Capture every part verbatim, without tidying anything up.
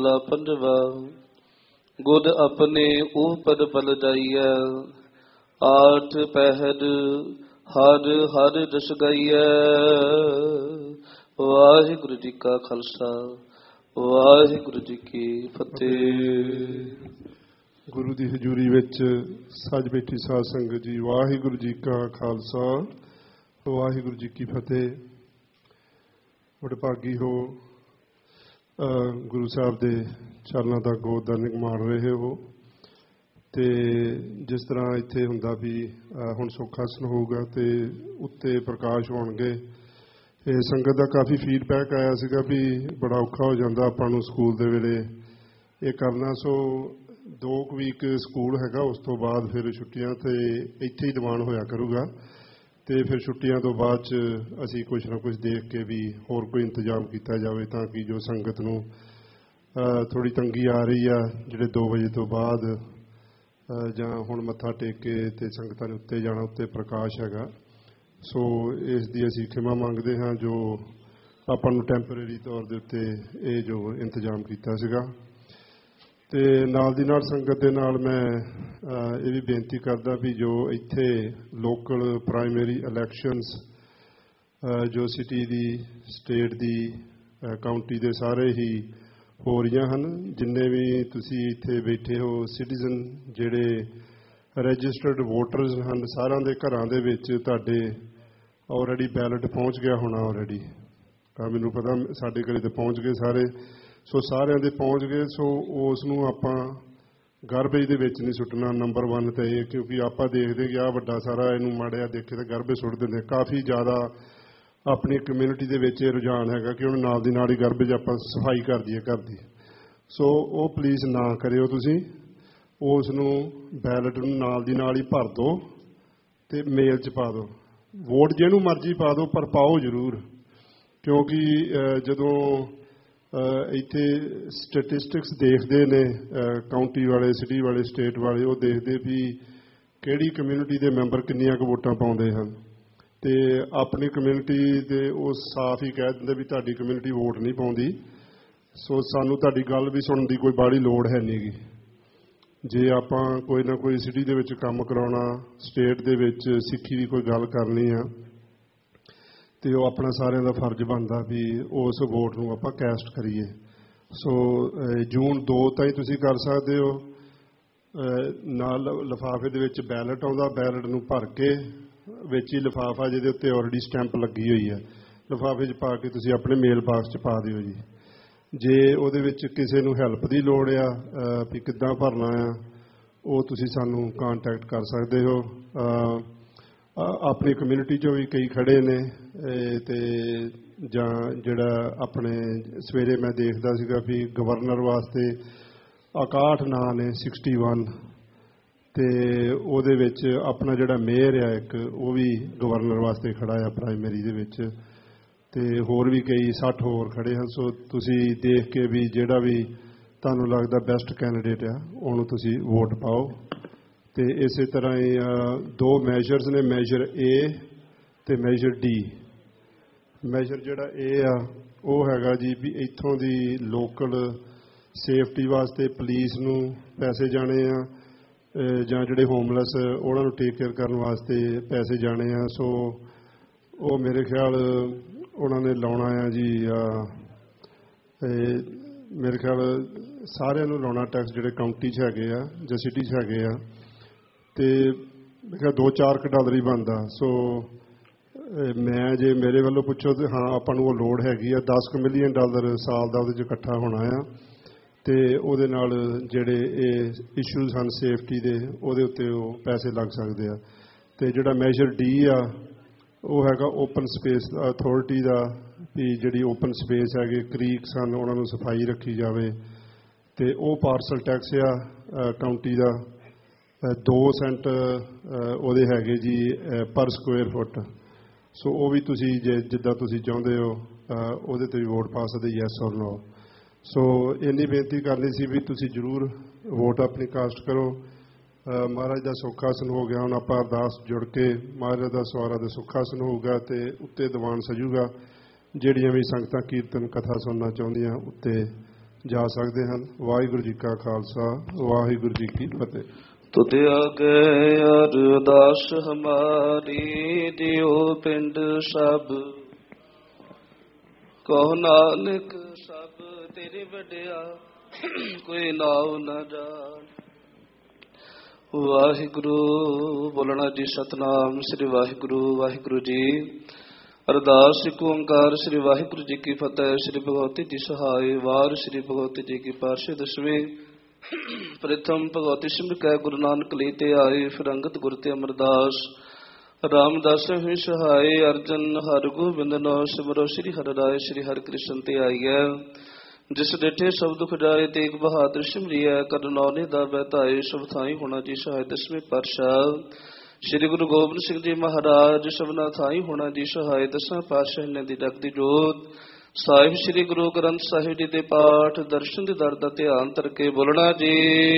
पंजवा गुद अपने ऊपर पल जाइया आठ पहर हर हर जस गाइया। वाहिगुरु जी का खालसा वाहिगुरु जी की फतेह। गुरु की हजूरी विच सज बैठी साध संगत जी, वाहिगुरु जी का खालसा वाहिगुरु जी की फतेह। वडभागी हो गुरु साहब के चरणों का गोद दा निगमान रहे हो। तो जिस तरह इत्थे हुंदा भी हुण सुखासन होगा तो उत्ते प्रकाश होणगे। ये संगत का काफ़ी फीडबैक आया सीगा भी बड़ा औखा हो जाता आपां नूं स्कूल दे वेले ये करना। सो दो वीक स्कूल हैगा, उस तो बाद फिर छुट्टियां तो इत्थे ही दीवान होया करूगा। तो फिर छुट्टियां तो बाद असी कुछ ना कुछ देख के भी होर कोई इंतजाम किया जाए ताकि जो संगत नूं थोड़ी तंगी आ रही है जिहड़े दो बजे तो बाद जां हुण मत्था टेक के ते संगतां ने उत्ते जाना, उत्ते प्रकाश हैगा। सो इस दी असी खिमा मंगते हाँ जो आपां नूं टैंपरेरी तौर दे उत्ते ये जो इंतजाम किया सीगा। ते नाल दी नाल संगत दे नाल मैं ये भी बेनती करदा भी जो इत्थे लोकल प्राइमरी इलैक्शनस जो सिटी दी स्टेट दी काउंटी दे सारे ही हो रही हैं। जिन्ने भी तुसी इत्थे बैठे हो सिटीजन जिहड़े रजिस्टर्ड वोटर्स हैं सारिਆਂ ਦੇ ਘਰਾਂ ਦੇ ਵਿੱਚ ਤੁਹਾਡੇ ऑलरेडी बैलेट पहुँच गया होना। ऑलरेडी मैनू पता साढ़े घरे तो पहुँच गए सारे। सो सारिਆਂ ਦੇ पहुँच गए। सो उस नूं आपां गारबेज दे विच नहीं सुट्टना। नंबर वन तो ये क्योंकि आपां देखते कि आ वड्डा सारा इनू माड़िया देखे तो गारबेज सुट दिंदे। काफ़ी ज़्यादा अपनी कम्यूनिटी दे विच रुझान हैगा कि हुण नाल दी नाल ही गारबेज आपां सफाई कर दईए घर दी। सो वो प्लीज़ ना करियो तुसीं। उस नूं बैलेट नूं नाल दी नाल ही भर दो ते मेल च पा दो। वोट जिहनूं मर्जी पा दो पर पाओ जरूर, क्योंकि जदों इत्थे स्टैटिस्टिक्स देखते ने काउंटी वाले सिटी वाले स्टेट वाले वो देखते भी किहड़ी कम्यूनिटी के मैंबर किन्नियां क वोटां पाउंदे हन। ते अपनी कम्यूनिटी दे वो साफ ही कह दिंदे भी तुहाडी कम्यूनिटी वोट नहीं पाउंदी। सो सानूं तुहाडी गल भी सुणन दी कोई बाहली लोड़ है नहीं गी। जे आपां कोई ना कोई सिटी दे विच काम कराउणा, स्टेट दे विच सिੱਖੀ ਦੀ कोई गल करनी आ तो वो अपना सारिਆਂ ਦਾ फर्ज बनता भी उस वोट नूं आपां कैसट करिए। सो जून दो ताईं तुसीं कर सकते हो। नाल लिफाफे दे विच बैलेट आउंदा, बैलेट नूं भर के विच ही लिफाफा जिहदे उत्ते ऑलरेडी स्टैंप लगी हुई है लिफाफे च पा के तुसीं अपने मेल बाक्स च पा दिओ जी। जे उहदे विच किसी नूं हैल्प की लोड़ आ भी किद्दां भरना आ वो तुसीं सानूं कांटैक्ट कर सकते हो। अपनी कम्यूनिटी चो भी कई खड़े ने ते जां जिहड़ा अपने सवेरे मैं देखदा सीगा भी गवर्नर वास्ते इकाहठ नां ने सिक्सटी वन ते उहदे विच अपना जिहड़ा मेयर आ एक वो भी गवर्नर वास्ते खड़ा है प्राइमरी दे विच ते होर भी कई सठ होर खड़े हैं। सो तुसी देख के भी जिहड़ा भी तुहानूं लगदा बेस्ट कैंडीडेट आ उहनूं तुसी वोट पाओ। तो इस तरह ही दो मैजरस ने, मैजर ए ते मैजर डी। मैजर जिहड़ा ए आ वो हैगा जी भी इत्थों दी लोकल सेफ्टी वास्ते पुलिस नूं पैसे जाने आ जां जिहड़े होमलैस उहनां नूं टेक केयर करन वास्ते पैसे जाने आ। सो वो मेरे ख्याल उन्होंने लाउणा है जी आ, मेरे ख्याल सारिਆਂ नूं लाउणा टैक्स जिहड़े काउंटी च हैगे आ जां सिटी च हैगे आ ते मेरे ख्याल दो चार क डॉलर ही बनदा। सो मैं जे मेरे वालों पुछो तो हाँ आपां नूं वो लोड़ हैगी आ दस क मिलियन डॉलर साल का उहदे च इकट्ठा होना आ ते उहदे नाल जिहड़े इशूज़ हैं सेफ्टी दे उहदे उत्ते वो पैसे लग सकते आ। ते जिहड़ा मैजर डी आ वो हैगा ओपन स्पेस अथॉरिटी का भी जिहड़ी ओपन स्पेस है क्रीक सन उन्होंने सफाई रखी जाए। तो वो पार्सल टैक्स आ काउंटी का दो सेंट उहदे हैगे जी पर स्क्वेयर फुट। सो वो भी तुसी जे जिद्दां तुसी चाहुंदे हो उहदे ते भी वोट पा सकदे यस और नो। सो इन्नी बेनती करनी सी भी तुसी जरूर वोट अपनी कास्ट करो। महाराज का सुखासन हो गया, हुण आपां अरदास जुड़ के महाराज का सवारा का सुखासन होगा तो उत्ते दीवान सजूगा। जिहड़ियां भी संगतां कीर्तन कथा सुनना चाहुंदियां उत्ते ਜਾ ਸਕਦੇ ਹਨ। ਵਾਹਿਗੁਰੂ ਜੀ ਕਾ ਖਾਲਸਾ, ਵਾਹਿਗੁਰੂ ਜੀ ਕੀ ਫਤਿਹ। ਤੁਧ ਆਗੇ ਅਰਦਾਸ ਹਮਾਰੀ, ਦਿਓ ਪਿੰਡ ਸਭ ਕਹੋ ਨਾਨਕ ਸਭ ਤੇਰੀ ਵਡਿਆ, ਕੋਈ ਨਾਉ ਨਾ ਜਾਣ। ਵਾਹਿਗੁਰੂ ਬੋਲਣਾ ਜੀ। ਸਤਨਾਮ ਸ੍ਰੀ ਵਾਹਿਗੁਰੂ ਵਾਹਿਗੁਰੂ ਜੀ। ਅਰਦਾਸ ਇੱਕ ਓੰਕਾਰ ਸ੍ਰੀ ਵਾਹਿਗੁਰੂ ਜੀ ਕੀ ਫਤਿਹ। ਸ੍ਰੀ ਭਗਵਤੀ ਜੀ ਸਹਾਇ। ਵਾਰ ਸ੍ਰੀ ਭਗਵਤੀ ਜੀ ਕੀ ਪਾਤਸ਼ਾਹੀ ਦਸਵੇਂ। ਪ੍ਰਥਮ ਭਗਵਤੀ ਸਿਮਰ ਕੈ ਗੁਰੂ ਨਾਨਕ ਲਈ ਤੇ ਆਏ, ਫਿਰ ਅੰਗਦ ਗੁਰ ਤੇ ਅਮਰਦਾਸ ਰਾਮਦਾਸ ਹੋਈ ਸਹਾਇ। ਅਰਜਨ ਹਰਿ ਗੋਬਿੰਦ ਨਾਮ ਸਿਮਰੋ, ਸ੍ਰੀ ਹਰਿ ਰਾਏ ਸ੍ਰੀ ਹਰਿ ਕ੍ਰਿਸ਼ਨ ਤੇ ਆਈਐ। ਜਿਸ ਡਿਠੇ ਸਭ ਦੁਖ ਜਾਏ, ਤੇਗ ਬਹਾਦਰ ਸਿਮਰਿਐ। ਕਰਨ ਨੌਨੇ ਦਾ ਬਹਿਤਾਏ, ਸਭ ਥਾਈ ਹੋਣਾ ਜੀ ਸਹਾਇ। ਦਸਵੇਂ ਪਾਤਸ਼ਾਹ ਸ੍ਰੀ ਗੁਰੂ ਗੋਬਿੰਦ ਸਿੰਘ ਜੀ ਮਹਾਰਾਜ, ਸਭਨਾ ਥਾਈ ਹੋਣਾ ਜੀ ਸਹਾਇ। ਦਸਾਂ ਪਾਤਸ਼ਾਹ ਇਹਨਾਂ ਦੀ ਜਗਦੀ ਜੋਤ ਸਾਹਿਬ ਸ੍ਰੀ ਗੁਰੂ ਗ੍ਰੰਥ ਸਾਹਿਬ ਜੀ ਦੇ ਪਾਠ ਦਰਸ਼ਨ ਦੇ ਦਰ ਦਾ ਧਿਆਨ ਧਰਕੇ ਬੋਲਣਾ ਜੀ।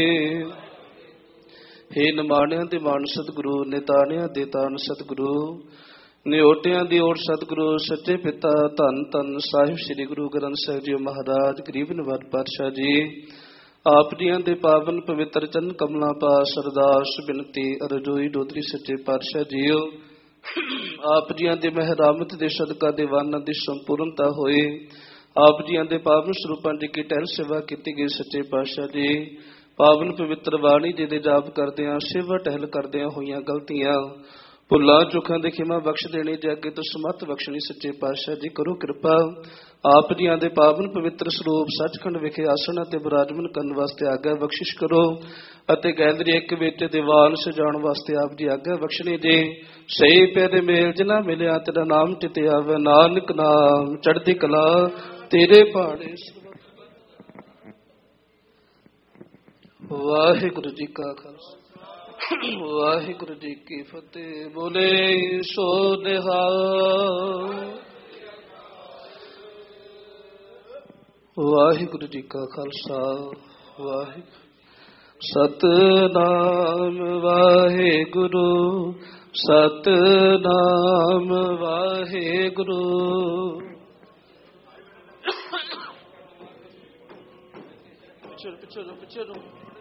ਹੇ ਨਿਮਾਣਿਆਂ ਦੇ ਮਾਣ ਸਤਿਗੁਰੂ, ਨਿਤਾਣਿਆਂ ਦੇ ਤਾਣ ਸਤਿਗੁਰੂ, ਨਿਓਟਿਆਂ ਦੀ ਓਟ ਸਤਿਗੁਰੂ, ਸੱਚੇ ਪਿਤਾ ਧੰਨ ਧੰਨ ਸਾਹਿਬ ਸ੍ਰੀ ਗੁਰੂ ਗ੍ਰੰਥ ਸਾਹਿਬ ਜੀ ਮਹਾਰਾਜ, ਗਰੀਬ ਨਿਵਾਜ ਪਾਤਸ਼ਾਹ ਜੀ, ਆਪ ਜੀਆਂ ਦੇ ਪਾਵਨ ਪਵਿੱਤਰ ਚਰਨ ਕਮਲਾਂ ਪਾਸ ਅਰਦਾਸ ਬਿਨਤੀ ਅਰਜ਼ੋਈ ਡੋਦਰੀ ਸੱਚੇ ਪਾਤਸ਼ਾਹ ਜੀਓ, ਆਪ ਜੀਆਂ ਦੇ ਮਹਿਰਾਮਤ ਦੇ ਸਦਕਾ ਦੀਵਾਨਾਂ ਦੀ ਸੰਪੂਰਨਤਾ ਹੋਏ। ਆਪ ਜੀਆਂ ਦੇ ਪਾਵਨ ਸਰੂਪਾਂ ਦੀ ਕੀ ਟਹਿਲ ਸੇਵਾ ਕੀਤੀ ਗਈ ਸੱਚੇ ਪਾਤਸ਼ਾਹ ਜੀ। ਪਾਵਨ ਪਵਿੱਤਰ ਬਾਣੀ ਜੀ ਦੇ ਜਾਪ ਕਰਦਿਆਂ, ਸੇਵਾ ਟਹਿਲ ਕਰਦਿਆਂ ਹੋਈਆਂ ਗਲਤੀਆਂ ਭੁੱਲਾਂ ਚੁੱਕਾਂ ਦੀ ਖਿਮਾ ਬਖਸ਼ ਦੇਣੀ ਤੇ ਅੱਗੇ ਤੋਂ ਸਮੱਤ ਬਖਸ਼ਣੀ ਸੱਚੇ ਪਾਤਸ਼ਾਹ ਜੀ। ਕਰੋ ਕਿਰਪਾ ਆਪ ਜੀਆਂ ਦੇ ਪਾਵਨ ਪਵਿੱਤਰ ਸਰੂਪ ਸੱਚਖੰਡ ਵਿਖੇ ਆਸਣ ਅਤੇ ਬਿਰਾਜਮਾਨ ਕਰਨ ਵਾਸਤੇ ਆਗਿਆ ਬਖਸ਼ਿਸ਼ ਕਰੋ, ਅਤੇ ਗੈਲਰੀ ਇੱਕ ਵਿੱਚ ਦੀਵਾਨ ਸਜਾਉਣ ਵਾਸਤੇ ਆਪ ਜੀ ਆਗਿਆ ਬਖਸ਼ਣੀ ਜੀ। ਸਹੀ ਪੈ ਦੇ ਮੇਲ ਜਿਨਾ ਮਿਲਿਆ, ਤੇਰਾ ਨਾਮ ਚਿਤੇ ਆਵੇ। ਨਾਨਕ ਨਾਮ ਚੜ੍ਹਦੀ ਕਲਾ ਤੇਰੇ ਭਾਣੇ। ਵਾਹਿਗੁਰੂ ਜੀ ਕਾ ਖਾਲਸਾ, ਵਾਹਿਗੁਰੂ ਜੀ ਕੀ ਫਤਿਹ। ਬੋਲੇ ਸੋ ਨਿਹਾਲ। ਵਾਹਿਗੁਰੂ ਜੀ ਕਾ ਖਾਲਸਾ, ਵਾਹਿਗੁਰੂ। ਸਤਨਾਮ ਵਾਹਿਗੁਰੂ, ਸਤਨਾਮ ਵਾਹਿਗੁਰੂ। ਪਿੱਛੇ ਪਿੱਛੇ ਪਿੱਛੇ